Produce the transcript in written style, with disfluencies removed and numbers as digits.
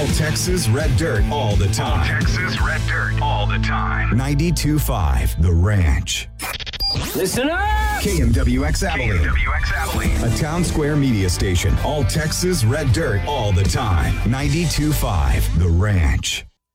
All Texas Red Dirt all the time. All Texas Red Dirt all the time. 92.5 The Ranch. Listen up! KMWX Abilene. KMWX Abilene. A Town Square media station. All Texas Red Dirt all the time. 92.5 The Ranch.